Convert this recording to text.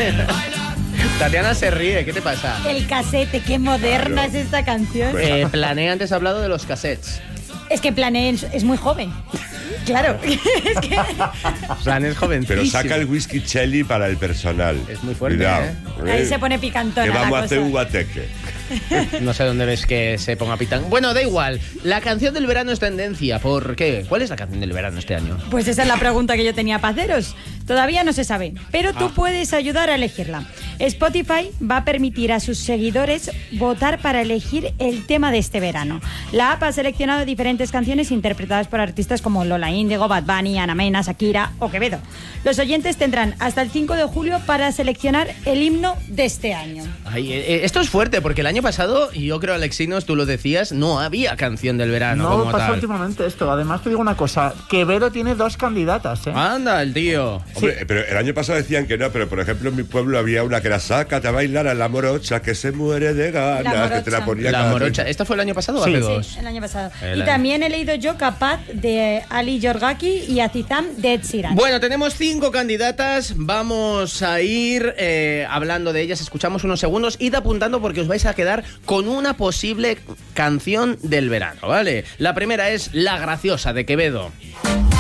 Tatiana se ríe, ¿qué te pasa? El casete, qué moderna es esta canción. Plané antes ha hablado de los cassettes. Es que Plané es muy joven. Claro. Es que... Plané es jovencísimo. Pero saca el whisky Chelly para el personal. Es muy fuerte, Cuidado. Ahí se pone picantona Que la vamos a hacer cosa. un guateque. No sé dónde ves que se ponga pitán. Bueno, da igual. La canción del verano es tendencia. ¿Por qué? ¿Cuál es la canción del verano este año? Pues esa es la pregunta que yo tenía para haceros. Todavía no se sabe, pero tú puedes ayudar a elegirla. Spotify va a permitir a sus seguidores votar para elegir el tema de este verano. La app ha seleccionado diferentes canciones interpretadas por artistas como Lola Índigo, Bad Bunny, Ana Mena, Shakira o Quevedo. Los oyentes tendrán hasta el 5 de julio para seleccionar el himno de este año. Ay, esto es fuerte porque el año pasado, y yo creo, Alexinos, tú lo decías, no había canción del verano No como pasa tal. últimamente esto. Además te digo una cosa, Quevedo tiene 2 candidatas, ¿eh? Anda, el tío. Hombre, pero el año pasado decían que no, pero por ejemplo en mi pueblo había una que era sácate a bailar a la morocha que se muere de La ganas, que te la morocha. ponía La cada morocha. vez. ¿Esta fue el año pasado o Sí. hace dos? Sí, el año pasado. El Y año. también he leído yo Capaz de Ali Yorgaki y Azizam de Ed Sheeran. Bueno, tenemos 5 candidatas. Vamos a ir hablando de ellas. Escuchamos unos segundos. Id apuntando porque os vais a quedar con una posible canción del verano, ¿vale? La primera es La Graciosa, de Quevedo.